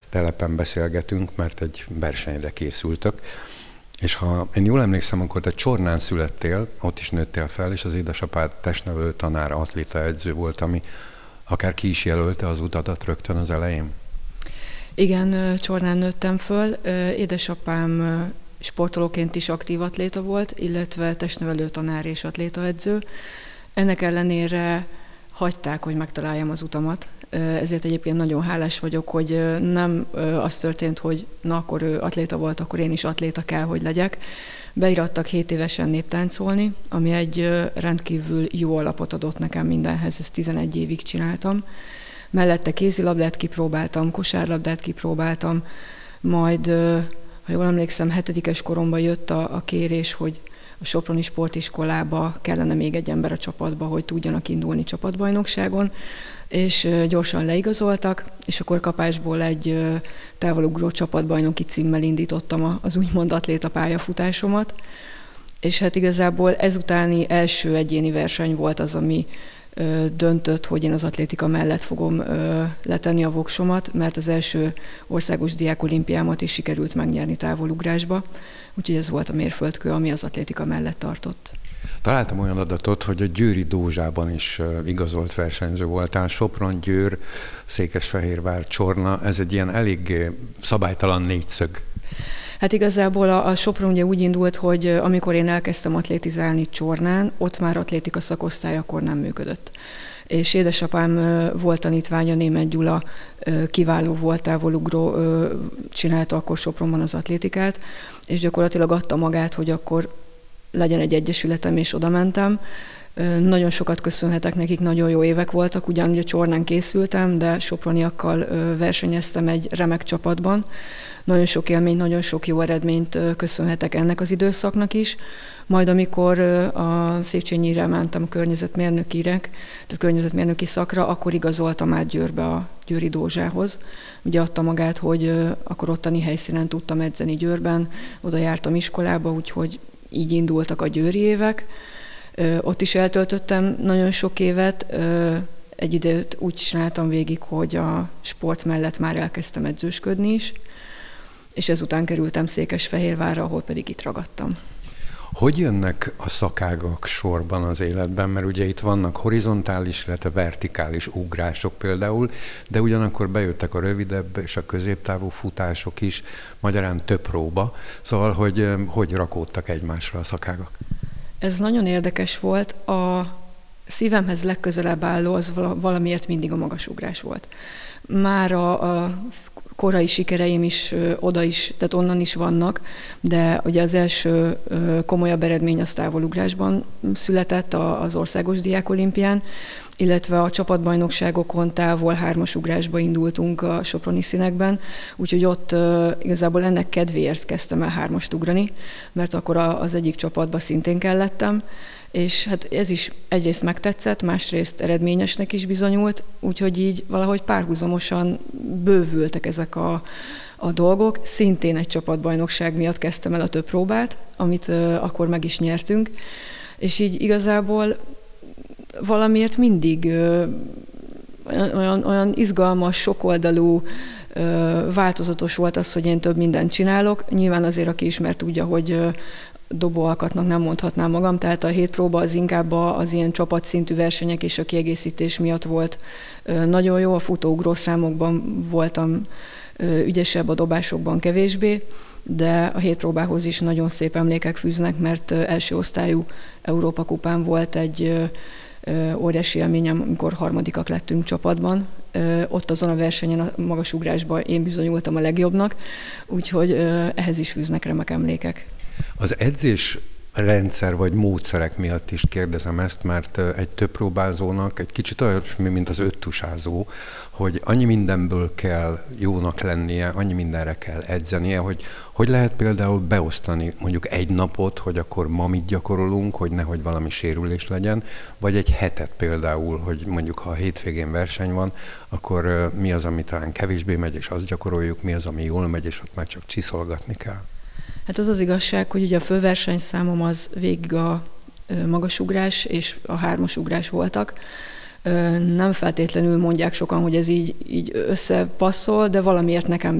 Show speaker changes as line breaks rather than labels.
telepen beszélgetünk, mert egy versenyre készültök. És ha én jól emlékszem, akkor te Csornán születtél, ott is nőttél fel, és az édesapád testnevelő tanár, atléta edző volt, ami akár ki is jelölte az utadat rögtön az elején?
Igen, Csornán nőttem föl. Édesapám sportolóként is aktív atléta volt, illetve testnevelő tanár és atlétaedző. Ennek ellenére hagyták, hogy megtaláljam az utamat. Ezért egyébként nagyon hálás vagyok, hogy nem az történt, hogy na akkor ő atléta volt, akkor én is atléta kell, hogy legyek. Beirattak 7 évesen néptáncolni, ami egy rendkívül jó alapot adott nekem mindenhez, ezt 11 évig csináltam. Mellette kézilabdát kipróbáltam, kosárlabdát kipróbáltam, majd, ha jól emlékszem, 7-es koromban jött a kérés, hogy a Soproni Sportiskolába kellene még egy ember a csapatba, hogy tudjanak indulni csapatbajnokságon, és gyorsan leigazoltak, és akkor kapásból egy távolugró csapatbajnoki címmel indítottam az úgymond atléta pályafutásomat, és hát igazából ezutáni első egyéni verseny volt az, ami döntött, hogy én az atlétika mellett fogom letenni a voksomat, mert az első országos diákolimpiámat is sikerült megnyerni távolugrásba, úgyhogy ez volt a mérföldkő, ami az atlétika mellett tartott.
Találtam olyan adatot, hogy a Győri Dózsában is igazolt versenyző voltál. Sopron, Győr, Székesfehérvár, Csorna, ez egy ilyen elég szabálytalan négyszög.
Hát igazából a Sopron ugye úgy indult, hogy amikor én elkezdtem atlétizálni Csornán, ott már atlétika szakosztály akkor nem működött. És édesapám volt tanítványa, Németh Gyula, kiváló volt távolugró, csinálta akkor Sopronban az atlétikát, és gyakorlatilag adta magát, hogy akkor legyen egy egyesületem, és oda mentem. Nagyon sokat köszönhetek nekik, nagyon jó évek voltak, ugyan ugye Csornán készültem, de soproniakkal versenyeztem egy remek csapatban. Nagyon sok élmény, nagyon sok jó eredményt köszönhetek ennek az időszaknak is. Majd amikor a Széchenyire mentem környezetmérnökire, tehát környezetmérnöki szakra, akkor igazoltam át Győrbe a Győri Dózsához. Ugye adta magát, hogy akkor ottani helyszínen tudtam edzeni Győrben, oda jártam iskolába, úgyhogy így indultak a győri évek. Ott is eltöltöttem nagyon sok évet. Egy időt úgy csináltam végig, hogy a sport mellett már elkezdtem edzősködni is, és ezután kerültem Székesfehérvárra, ahol pedig itt ragadtam.
Hogy jönnek a szakágak sorban az életben? Mert ugye itt vannak horizontális, illetve vertikális ugrások például, de ugyanakkor bejöttek a rövidebb és a középtávú futások is, magyarán több próba. Szóval, hogy rakódtak egymásra a szakágak?
Ez nagyon érdekes volt. A szívemhez legközelebb álló az valamiért mindig a magasugrás volt. Már a korai sikereim is oda is, tehát onnan is vannak, de ugye az első komolyabb eredmény az távolugrásban született az országos diákolimpián, illetve a csapatbajnokságokon távol 3-as ugrásba indultunk a soproni színekben, úgyhogy ott igazából ennek kedvéért kezdtem el 3-ast ugrani, mert akkor az egyik csapatba szintén kellettem, és hát ez is egyrészt megtetszett, másrészt eredményesnek is bizonyult, úgyhogy így valahogy párhuzamosan bővültek ezek a dolgok. Szintén egy csapatbajnokság miatt kezdtem el a több próbát, amit akkor meg is nyertünk, és így igazából valamiért mindig olyan izgalmas, sokoldalú, változatos volt az, hogy én több mindent csinálok. Nyilván azért, aki ismer, tudja, hogy dobóalkatnak nem mondhatnám magam, tehát a 7 próba az inkább az ilyen csapatszintű versenyek és a kiegészítés miatt volt nagyon jó. A futóugró számokban voltam ügyesebb, a dobásokban kevésbé, de a 7 próbához is nagyon szép emlékek fűznek, mert első osztályú Európa kupán volt egy óriási élményem, amikor harmadikak lettünk csapatban. Ott azon a versenyen, a magasugrásban én bizonyultam a legjobbnak, úgyhogy ehhez is fűznek remek emlékek.
Az edzés rendszer vagy módszerek miatt is kérdezem ezt, mert egy több próbázónak egy kicsit olyasmi, mint az öttusázó, hogy annyi mindenből kell jónak lennie, annyi mindenre kell edzenie, hogy lehet például beosztani mondjuk egy napot, hogy akkor ma mit gyakorolunk, hogy nehogy valami sérülés legyen, vagy egy hetet például, hogy mondjuk ha a hétvégén verseny van, akkor mi az, ami talán kevésbé megy, és azt gyakoroljuk, mi az, ami jól megy, és ott már csak csiszolgatni kell.
Hát az az igazság, hogy ugye a főversenyszámom az végig a magasugrás és a 3-as ugrás voltak. Nem feltétlenül mondják sokan, hogy ez így összepasszol, de valamiért nekem